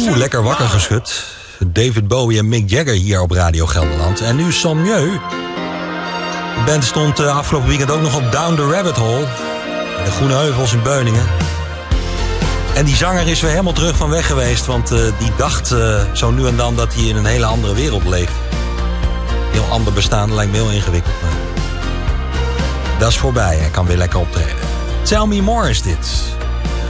Lekker wakker geschud. David Bowie en Mick Jagger hier op Radio Gelderland. En nu Sommieu. De band stond afgelopen weekend ook nog op Down the Rabbit Hole. In de Groene Heuvels in Beuningen. En die zanger is weer helemaal terug van weg geweest. Want die dacht zo nu en dan dat hij in een hele andere wereld leeft. Heel ander bestaan, lijkt me heel ingewikkeld. Maar dat is voorbij, hij kan weer lekker optreden. Tell Me More is dit.